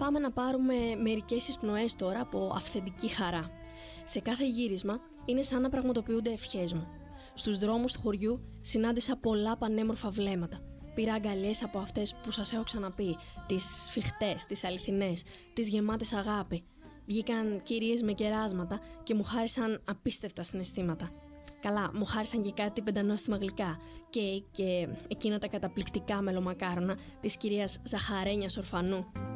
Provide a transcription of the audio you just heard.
Πάμε να πάρουμε μερικές εισπνοές τώρα από αυθεντική χαρά. Σε κάθε γύρισμα είναι σαν να πραγματοποιούνται ευχές μου. Στους δρόμους του χωριού συνάντησα πολλά πανέμορφα βλέμματα. Πήρα αγκαλιές από αυτές που σας έχω ξαναπεί, τις σφιχτές, τις αληθινές, τις γεμάτες αγάπη. Βγήκαν κυρίες με κεράσματα και μου χάρισαν απίστευτα συναισθήματα. Καλά, μου χάρισαν και κάτι πεντανόστιμα γλυκά, κέικ και εκείνα τα καταπληκτικά μελομακάρονα της κυρίας Ζαχαρένιας Ορφανού.